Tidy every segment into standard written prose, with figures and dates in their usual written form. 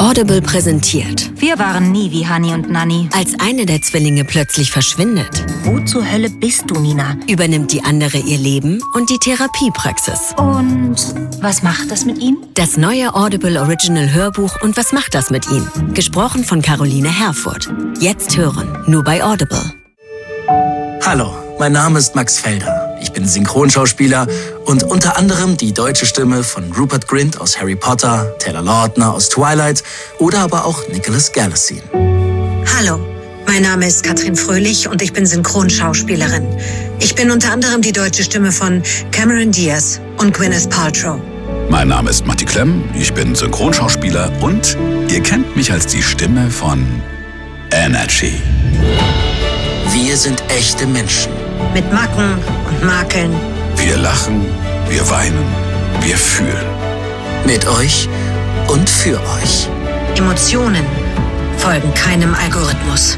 Audible präsentiert. Wir waren nie wie Hani und Nanni. Als eine der Zwillinge plötzlich verschwindet, Wo zur Hölle bist du, Nina? übernimmt die andere ihr Leben und die Therapiepraxis. Und was macht das mit ihm? Das neue Audible Original Hörbuch und was macht das mit ihm? Gesprochen von Caroline Herfurth. Jetzt hören, nur bei Audible. Hallo, mein Name ist Max Felder. Ich bin Synchronschauspieler und unter anderem die deutsche Stimme von Rupert Grint aus Harry Potter, Taylor Lautner aus Twilight oder aber auch Nicholas Galitzine. Hallo, mein Name ist Katrin Fröhlich und ich bin Synchronschauspielerin. Ich bin unter anderem die deutsche Stimme von Cameron Diaz und Gwyneth Paltrow. Mein Name ist Matti Klemm, ich bin Synchronschauspieler und ihr kennt mich als die Stimme von Energy. Wir sind echte Menschen. Mit Macken und Makeln. Wir lachen, wir weinen, wir fühlen. Mit euch und für euch. Emotionen folgen keinem Algorithmus.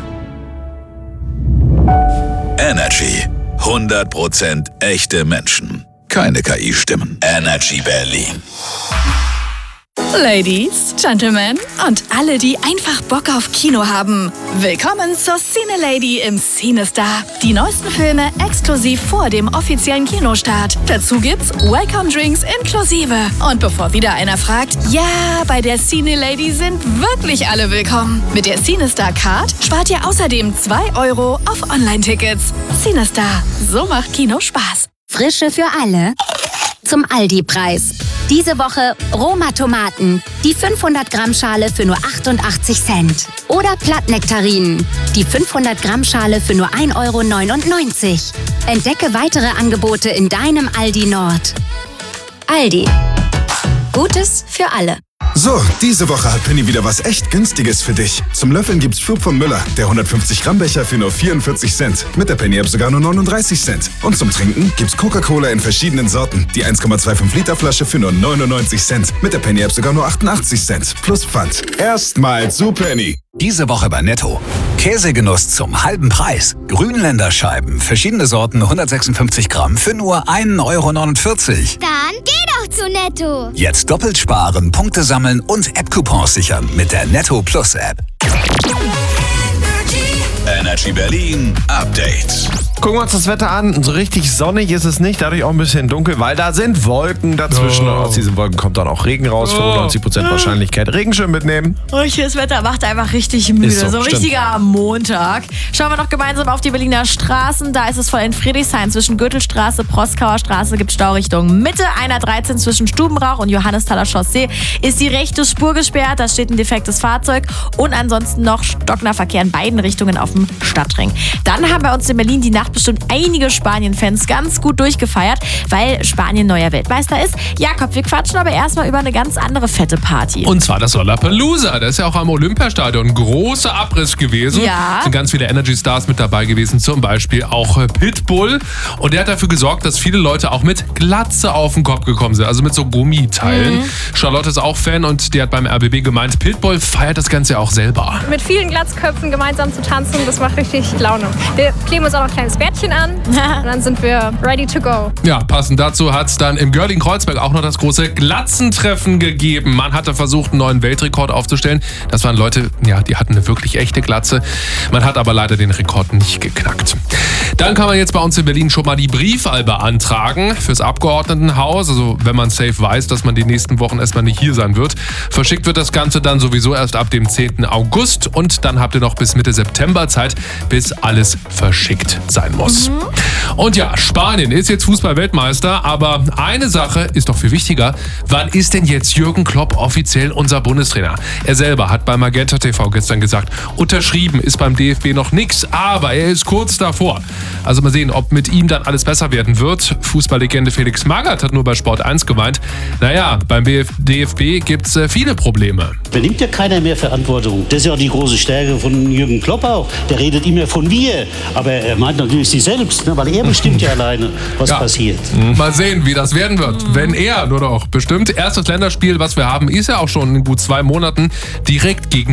Energy. 100% echte Menschen. Keine KI-Stimmen. Energy Berlin. Ladies, Gentlemen und alle, die einfach Bock auf Kino haben. Willkommen zur Cine Lady im CineStar. Die neuesten Filme exklusiv vor dem offiziellen Kinostart. Dazu gibt's Welcome Drinks inklusive. Und bevor wieder einer fragt, ja, bei der Cine Lady sind wirklich alle willkommen. Mit der CineStar Card spart ihr außerdem 2 € auf Online-Tickets. CineStar, so macht Kino Spaß. Frische für alle zum Aldi-Preis. Diese Woche Roma-Tomaten, die 500-Gramm-Schale für nur 88 Cent. Oder Plattnektarinen, die 500-Gramm-Schale für nur 1,99 €. Entdecke weitere Angebote in deinem Aldi Nord. Aldi. Gutes für alle. So, diese Woche hat Penny wieder was echt Günstiges für dich. Zum Löffeln gibt's Schub von Müller, der 150-Gramm-Becher für nur 44 Cent. Mit der Penny-App sogar nur 39 Cent. Und zum Trinken gibt's Coca-Cola in verschiedenen Sorten. Die 1,25-Liter-Flasche für nur 99 Cent. Mit der Penny-App sogar nur 88 Cent. Plus Pfand. Erstmal zu Penny. Diese Woche bei Netto. Käsegenuss zum halben Preis. Grünländerscheiben, verschiedene Sorten, 156 Gramm für nur 1,49 €. Dann geh doch zu Netto. Jetzt doppelt sparen, Punkte sammeln und App-Coupons sichern mit der Netto Plus App. Energy Berlin Update. Gucken wir uns das Wetter an. So richtig sonnig ist es nicht, dadurch auch ein bisschen dunkel, weil da sind Wolken dazwischen. Und aus diesen Wolken kommt dann auch Regen raus, 95% Wahrscheinlichkeit. Regenschirm mitnehmen. Das Wetter macht einfach richtig müde. Ist so, so ein stimmt. richtiger Montag. Schauen wir noch gemeinsam auf die Berliner Straßen. Da ist es voll in Friedrichshain zwischen Gürtelstraße, Proskauer Straße gibt Stau Richtung Mitte. Einer 13 zwischen Stubenrauch und Johannesthaler Chaussee ist die rechte Spur gesperrt. Da steht ein defektes Fahrzeug. Und ansonsten noch stockender Verkehr in beiden Richtungen auf dem Stadtring. Dann haben bei uns in Berlin die Nacht bestimmt einige Spanien-Fans ganz gut durchgefeiert, weil Spanien neuer Weltmeister ist. Jakob, wir quatschen aber erstmal über eine ganz andere fette Party. Und zwar das Lollapalooza. Das ist ja auch am Olympiastadion ein großer Abriss gewesen. Ja. Sind ganz viele Energy-Stars mit dabei gewesen, zum Beispiel auch Pitbull. Und der hat dafür gesorgt, dass viele Leute auch mit Glatze auf den Kopf gekommen sind, also mit so Gummiteilen. Charlotte ist auch Fan und die hat beim RBB gemeint, Pitbull feiert das Ganze auch selber. Mit vielen Glatzköpfen gemeinsam zu tanzen, das macht richtig Laune. Wir kleben uns auch noch ein kleines Bärtchen an und dann sind wir ready to go. Ja, passend dazu hat es dann im Görling-Kreuzberg auch noch das große Glatzentreffen gegeben. Man hatte versucht, einen neuen Weltrekord aufzustellen. Das waren Leute, ja, die hatten eine wirklich echte Glatze. Man hat aber leider den Rekord nicht geknackt. Dann kann man jetzt bei uns in Berlin schon mal die Briefwahl beantragen fürs Abgeordnetenhaus. Also wenn man safe weiß, dass man die nächsten Wochen erstmal nicht hier sein wird. Verschickt wird das Ganze dann sowieso erst ab dem 10. August. Und dann habt ihr noch bis Mitte September Zeit, bis alles verschickt sein muss. Und ja, Spanien ist jetzt Fußball-Weltmeister, aber eine Sache ist doch viel wichtiger. Wann ist denn jetzt Jürgen Klopp offiziell unser Bundestrainer? Er selber hat bei Magenta TV gestern gesagt, unterschrieben ist beim DFB noch nichts, aber er ist kurz davor. Also mal sehen, ob mit ihm dann alles besser werden wird. Fußballlegende Felix Magath hat nur bei Sport 1 gemeint, naja, beim DFB gibt es viele Probleme. Übernimmt ja keiner mehr Verantwortung. Das ist ja auch die große Stärke von Jürgen Klopp auch. Der redet immer von wir, aber er meint natürlich sich selbst, ne? Weil er bestimmt ja alleine, was passiert. Mal sehen, wie das werden wird. Wenn er nur noch bestimmt. Erstes Länderspiel, was wir haben, ist ja auch schon in gut 2 Monaten direkt gegen